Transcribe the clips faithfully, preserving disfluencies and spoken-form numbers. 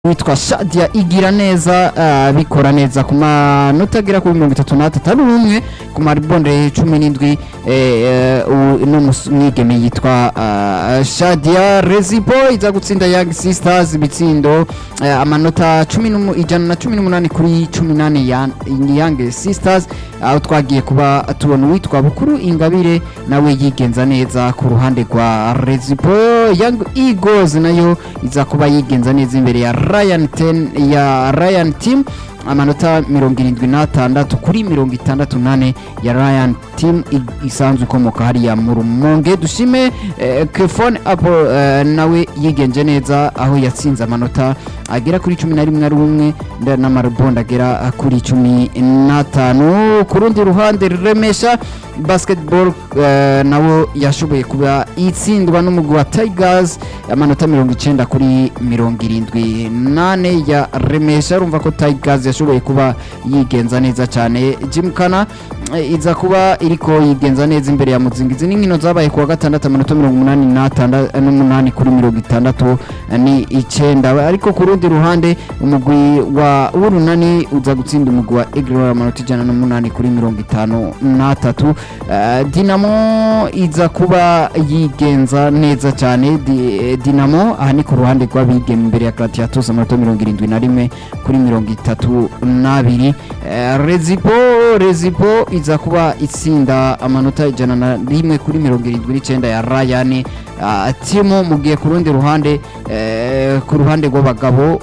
witwa Shadia igira neza uh, bikora neza ku manota agera kuri mirongo itatu n'atatu ari umwe ku maribonde cumi n'indwi eh, uh, no mwigeme yitwa uh, Shadia Rezipo iza gutsinda Young Sisters ibitsindo uh, amanota ijana na cumi n'umunani kuri cumi n'ane ya Young Sisters aho uh, twagiye kuba tubona witwa Bukuru Ingabire nawe yigenza neza ku ruhande rwa Rezipo. Young Eagles nayo iza kuba yigenza neza imbere ya Ryan ten ya Ryan Team amanota mirongo irindwi n'atandatu kuri mirongo itandatu n'ane ya Ryan Team isanzwe ikomoka hariya mu Rumonge. Dushime eh, Kefone Apple eh, nawe yigenje neza aho yatsinze amanota agera kuri cumi na rimwe ari umwe n'amaribonde agera kuri cumi n'atanu. Ku rundi ruhande Remesha Basketball uh, nawo yashoboye kuba itsindwa n'umugwi wa Tigers amanota mirongo icenda kuri mirongo irindwi n'ane ya Remesha. Urumva ko Tigers yashoboye kuba yigenza neza cyane. Jimkana uh, iza kuba iriko yigenza neza imbere ya Muzingizi n'inkino zabaye kuwa gatandatu amanota mirongo umunani n'umunani kuri mirongo itandatu ni icenda. Ariko ku rundi ruhande umugwi wa Urunani uza gutsinda umugwi wa Eagle amanota ijana n'umunani kuri mirongo itanu n'atatu. Uh, Dinamo iza kuba yigenza neza cyane. Di, Dinamo aha ni ku ruhande rw'abigeme imbere ya Gladiators amanota mirongo irindwi na rimwe kuri mirongo itatu n'abiri. Uh, Rezipo Rezipo iza kuba itsinda amanota ijana na rimwe kuri mirongo irindwi n'icenda ya Ryan uh, Timo. Mugiye ku rundi ruhande uh, ku ruhande rw'abagabo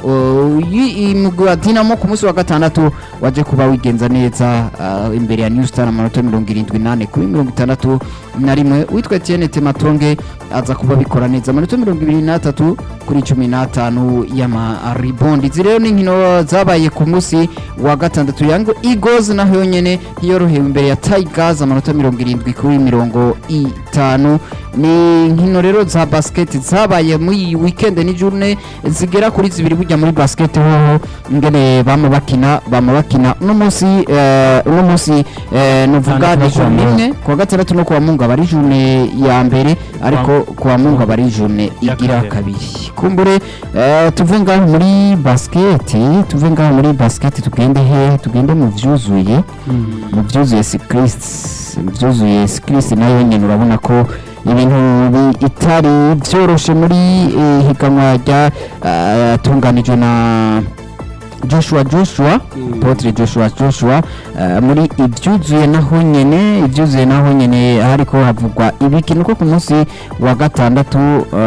umugwi wa Dinamo ku munsi wa gatandatu waje kuba wigenza neza uh, imbere ya New Star amanota mirongo irindwi n'ane kuri mirongo itandatu na rimwe. Witwa Etienne Tematonge aza kuba bikora neza amanota mirongo ibiri n'atatu kuri cumi n'atanu y'amaribondi. Zirero n'inkino zabaye ku munsi wa gatandatu. Young Eagles naho yonyene yorohewe imbere ya Tigers amanota mirongo irindwi kuri mirongo itanu. Ni nkino rero za basket zabaye muri weekend ni journée zigera kuri zibiri bujya muri basket ho ngene bama bakina bama bakina no munsi uh, no munsi uh, novuga ni journée kwa gatandatu no kwa munga bari journée ya mbere ariko kwa munga bari journée igira kabiri. Kumbure uh, tuvenga muri basket tuvenga muri basket tugende he tugende mu vyuzuye mu vyuzuye Christ mu vyuzuye Christ nayo nyene urabona ko ibintu itari byoroshe muri eh, higanwa rya uh, tunganijwe na Joshua Joshua mm. Potre Joshua Joshua uh, muri ibyuzuye naho nyene ibyuzuye naho nyene hariko havugwa ibikino ko ku munsi wa gatandatu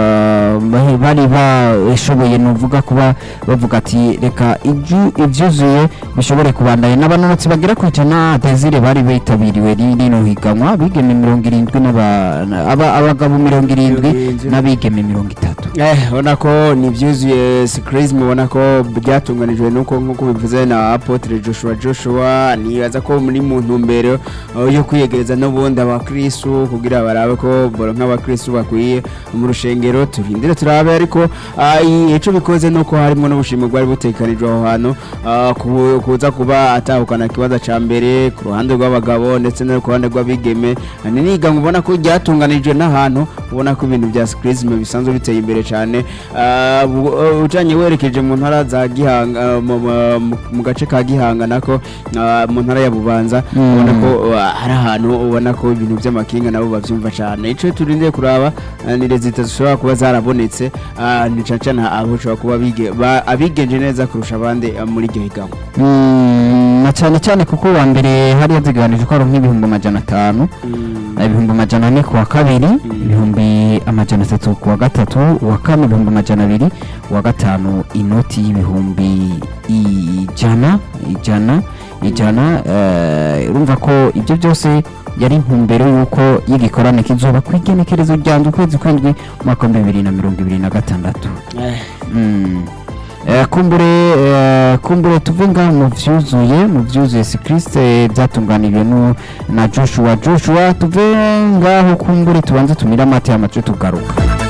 uh, bari bashoboye novuga kuba bavuga ati reka ibyu ibyuzuye bishobore kubandanya n'abanonotsi bagira kwijana Desire bari bitabiriwe rino higanwa bigeme mirongo irindwi n'aba abagabo mirongo irindwi n'abigeme mirongo itatu. Eh ona ko ni byuzuye Crazy mubona ko byatunganijwe nuko nkuko bivuze na Apotre Joshua Joshua nibaza ko muri mu ntumbero uh, yo kwiyegereza n'ubundi abakristo kugira barabe ko boro nk'abakristo bakwiye mu rushengero. Turindire turabe ariko ico bikoze nuko harimo n'ubushimwe bwari butekanijwe aho hano uh, kuza kuba atahukana kibaza ca mbere ku ruhande rw'abagabo ndetse no ku ruhande rw'abigeme. Ni niga ngubona ko ryatunganijwe n'ahantu ubona ko ibintu bya Crazy bisanzwe biteye imbere cyane uh, ujanye werekeje mu ntara za Gihanga uh, mu gace ka Gihanga nako mu ntara ya Bubanza ubona ko hari ahantu ubona ko ibintu by'amakinga nabo bavyumva cyane. Ico turinde kuraba ni rezita zishobora kuba zarabonetse ni cacana abo cyo kuba bige abigenje neza kurusha abandi muri iryo higanwa na cyane cyane kuko wa mbere hari yaziganije ko ari nk'ibihumbi amajana atanu ibihumbi amajana ane kuwa kabiri ibihumbi amajana atatu kuwa gatatu wa kane ibihumbi amajana abiri wa gatanu inoti y'ibihumbi ijana ijana ijana urumva ko ibyo byose yari intumbero yuko yigikorane kizoba kwigenekerezo ryanjye ukwezi kwindwi mwaka wa bibiri na mirongo ibiri na gatandatu. mm. Uh, kumbure uh, kumbure tuvenga mu vyuzuye mu vyuzuye Christ byatunganiriwe no na Joshua Joshua tuvenga ho kumbure tubanze tumira mate amacu tugaruka.